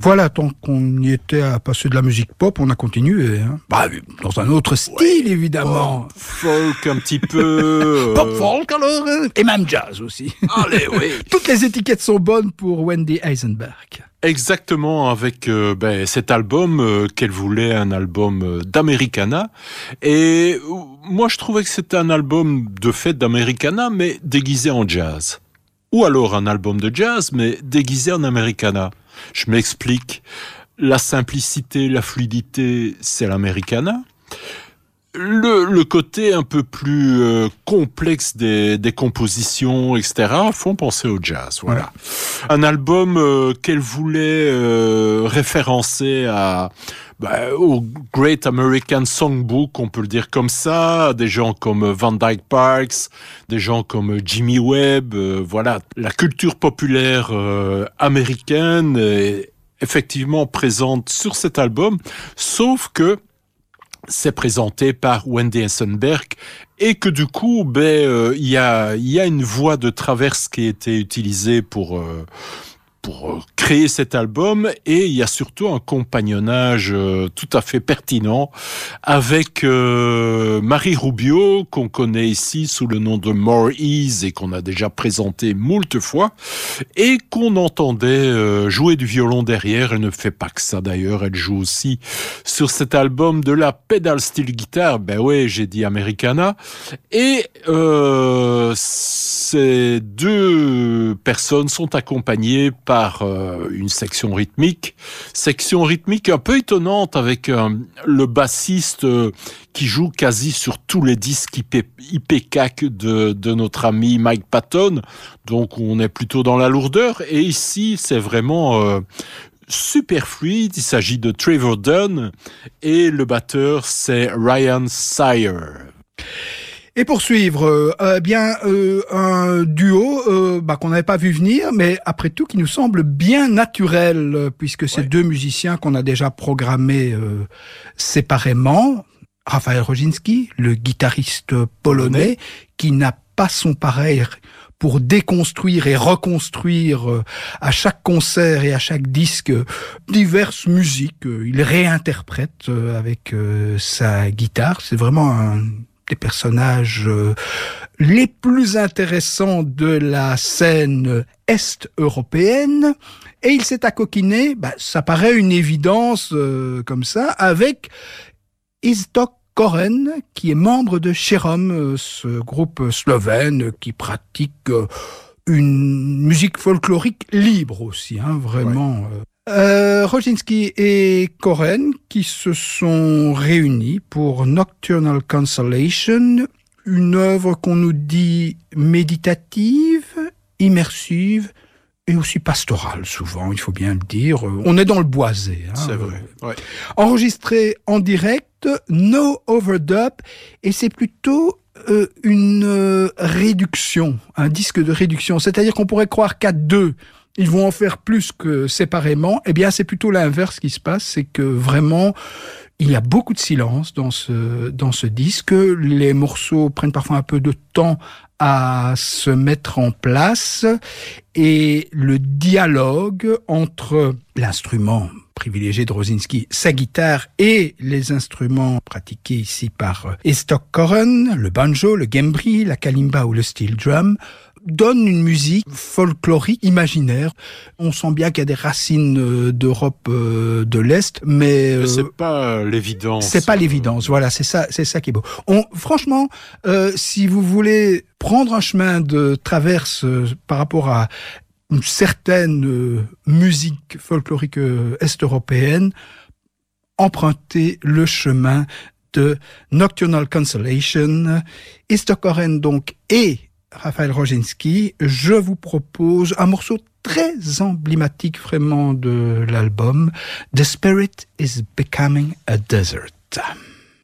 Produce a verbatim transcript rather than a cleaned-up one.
Voilà, tant qu'on y était à passer de la musique pop, on a continué. Hein. Bah, dans un autre style, ouais, évidemment. Pop, folk un petit peu. Pop, folk alors, et même jazz aussi. Allez, oui. Toutes les étiquettes sont bonnes pour Wendy Eisenberg. Exactement, avec euh, ben, cet album euh, qu'elle voulait un album euh, d'Americana. Et euh, moi, je trouvais que c'était un album de fait d'Americana, mais déguisé en jazz. Ou alors un album de jazz, mais déguisé en Americana. Je m'explique. La simplicité, la fluidité, c'est l'Americana. Le, le côté un peu plus euh, complexe des, des compositions, et cetera, font penser au jazz. Voilà. Ouais. Un album euh, qu'elle voulait euh, référencer à bah, au Great American Songbook, on peut le dire comme ça, des gens comme Van Dyke Parks, des gens comme Jimmy Webb. Euh, voilà, la culture populaire euh, américaine est effectivement présente sur cet album, sauf que c'est présenté par Wendy Eisenberg et que du coup, ben, euh, il y a, il y a une voie de traverse qui a été utilisée pour, euh, pour créer cet album, et il y a surtout un compagnonnage euh, tout à fait pertinent avec euh, Marie Rubio, qu'on connaît ici sous le nom de More Ease et qu'on a déjà présenté moult fois, et qu'on entendait euh, jouer du violon derrière. Elle ne fait pas que ça d'ailleurs, elle joue aussi sur cet album de la pedal steel guitar, ben ouais, j'ai dit Americana, et euh, ces deux personnes sont accompagnées par par euh, une section rythmique, section rythmique un peu étonnante avec euh, le bassiste euh, qui joue quasi sur tous les disques I P, I P C A C de, de notre ami Mike Patton, donc on est plutôt dans la lourdeur, et ici c'est vraiment euh, super fluide. Il s'agit de Trevor Dunn et le batteur c'est Ryan Sire. Et pour suivre, euh, bien euh, un duo euh, bah, qu'on n'avait pas vu venir, mais après tout qui nous semble bien naturel, euh, puisque c'est ouais. deux musiciens qu'on a déjà programmés euh, séparément. Raphaël Roginski, le guitariste polonais, qui n'a pas son pareil pour déconstruire et reconstruire euh, à chaque concert et à chaque disque euh, diverses musiques. Euh, il réinterprète euh, avec euh, sa guitare. C'est vraiment un des personnages euh, les plus intéressants de la scène est-européenne, et il s'est accoquiné, bah, ça paraît une évidence euh, comme ça, avec Iztok Koren, qui est membre de Cherom, euh, ce groupe slovène qui pratique euh, une musique folklorique libre aussi, hein, vraiment... Ouais. Euh, Euh, Roginski et Koren qui se sont réunis pour Nocturnal Consolation, une œuvre qu'on nous dit méditative, immersive et aussi pastorale souvent, il faut bien le dire. On est dans le boisé. Hein, c'est vrai. Ouais. Enregistré en direct, no overdub, et c'est plutôt euh, une euh, réduction, un disque de réduction. C'est-à-dire qu'on pourrait croire qu'à deux, ils vont en faire plus que séparément. Eh bien, c'est plutôt l'inverse qui se passe, c'est que vraiment, il y a beaucoup de silence dans ce, dans ce disque. Les morceaux prennent parfois un peu de temps à se mettre en place, et le dialogue entre l'instrument privilégié de Roginski, sa guitare, et les instruments pratiqués ici par Iztok Koren, le banjo, le gembri, la kalimba ou le steel drum, donne une musique folklorique imaginaire. On sent bien qu'il y a des racines d'Europe de l'Est, mais, mais c'est pas l'évidence. C'est pas l'évidence. Voilà, c'est ça, c'est ça qui est beau. On, franchement, euh, si vous voulez prendre un chemin de traverse euh, par rapport à une certaine euh, musique folklorique euh, est-européenne, empruntez le chemin de Nocturnal Consolation. Iztok Koren donc et Raphaël Roginski, je vous propose un morceau très emblématique vraiment de l'album, The Spirit is Becoming a Desert.